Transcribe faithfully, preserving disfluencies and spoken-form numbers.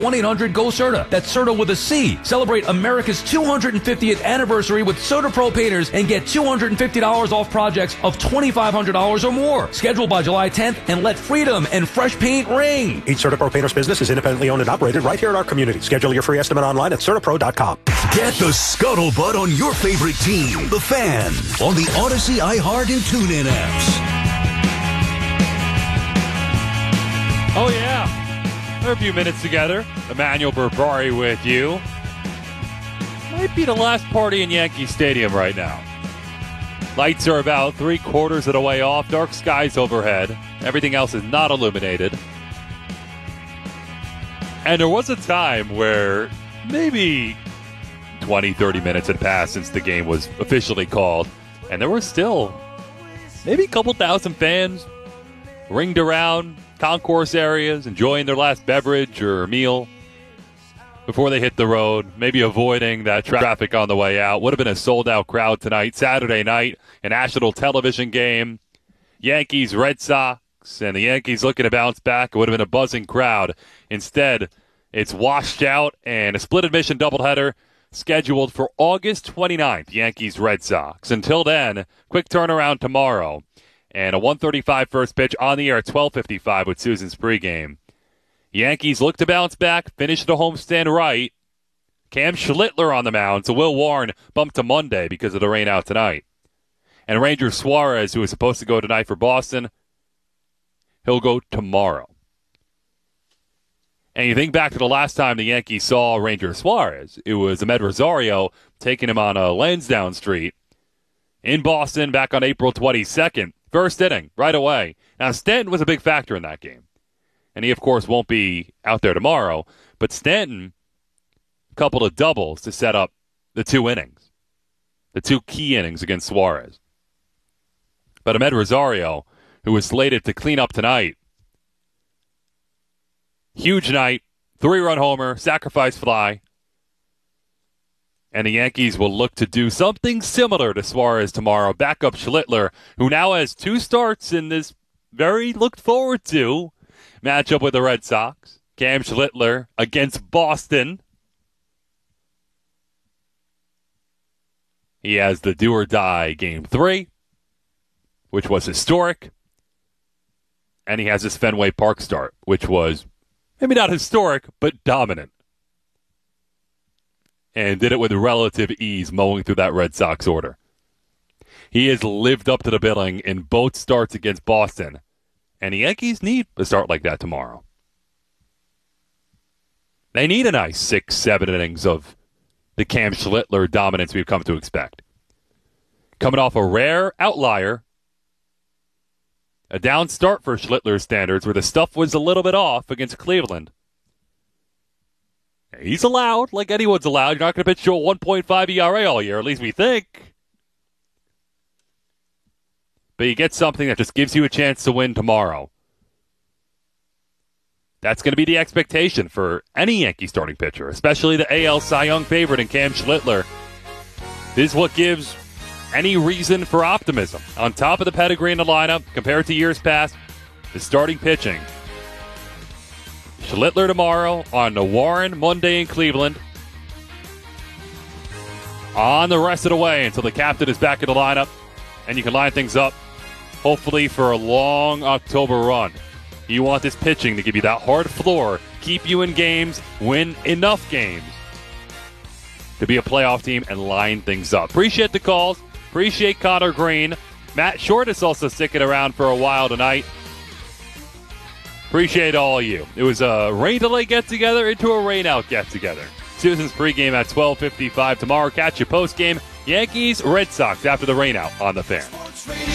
one eight hundred go CERTA. That's CERTA with a C. Celebrate America's two hundred fiftieth anniversary with CERTAPRO painters and get two hundred fifty dollars off projects of twenty-five hundred dollars or more. Schedule by July tenth and let freedom and fresh paint ring. Each CERTAPRO painter's business is independently owned and operated right here in our community. Schedule your free estimate online at CERTAPRO dot com. Get the scuttlebutt on your favorite team, the Fan, on the Odyssey, iHeart, and TuneIn apps. Oh, yeah. For a few minutes together, Emmanuel Berbari with you. Might be the last party in Yankee Stadium right now. Lights are about three quarters of the way off. Dark skies overhead. Everything else is not illuminated. And there was a time where maybe twenty, thirty minutes had passed since the game was officially called. And there were still maybe a couple thousand fans ringed around concourse areas, enjoying their last beverage or meal before they hit the road, maybe avoiding that tra- traffic on the way out. Would have been a sold-out crowd tonight, Saturday night, a national television game. Yankees, Red Sox, and the Yankees looking to bounce back. It would have been a buzzing crowd. Instead, it's washed out, and a split-admission doubleheader scheduled for August twenty-ninth, Yankees, Red Sox. Until then, quick turnaround tomorrow. And a one thirty-five first pitch on the air at twelve fifty-five with Susan's pregame. Yankees look to bounce back, finish the homestand right. Cam Schlittler on the mound, so Will Warren bumped to Monday because of the rain out tonight. And Ranger Suarez, who was supposed to go tonight for Boston, he'll go tomorrow. And you think back to the last time the Yankees saw Ranger Suarez, it was Ahmed Rosario taking him on a Lansdowne Street in Boston back on April twenty-second. First inning, right away. Now, Stanton was a big factor in that game. And he, of course, won't be out there tomorrow. But Stanton coupled of doubles to set up the two innings. The two key innings against Suarez. But Ahmed Rosario, who was slated to clean up tonight, huge night, three-run homer, sacrifice fly. And the Yankees will look to do something similar to Suarez tomorrow. Backup Schlittler, who now has two starts in this very looked forward to matchup with the Red Sox. Cam Schlittler against Boston. He has the do-or-die game three, which was historic. And he has his Fenway Park start, which was maybe not historic, but dominant. And did it with relative ease, mowing through that Red Sox order. He has lived up to the billing in both starts against Boston. And the Yankees need a start like that tomorrow. They need a nice six, seven innings of the Cam Schlittler dominance we've come to expect. Coming off a rare outlier, a down start for Schlittler's standards where the stuff was a little bit off against Cleveland. He's allowed, like anyone's allowed. You're not going to pitch to a one point five E R A all year, at least we think. But you get something that just gives you a chance to win tomorrow. That's going to be the expectation for any Yankee starting pitcher, especially the A L Cy Young favorite in Cam Schlittler. This is what gives any reason for optimism. On top of the pedigree in the lineup, compared to years past, the starting pitching. Schlittler tomorrow, on the Warren Monday in Cleveland. On the rest of the way until the captain is back in the lineup. And you can line things up, hopefully, for a long October run. You want this pitching to give you that hard floor, keep you in games, win enough games to be a playoff team and line things up. Appreciate the calls. Appreciate Connor Green. Matt Short is also sticking around for a while tonight. Appreciate all of you. It was a rain delay get-together into a rain-out get-together. Susan's pregame at twelve fifty-five tomorrow. Catch your postgame. Yankees, Red Sox after the rain-out on the Fan.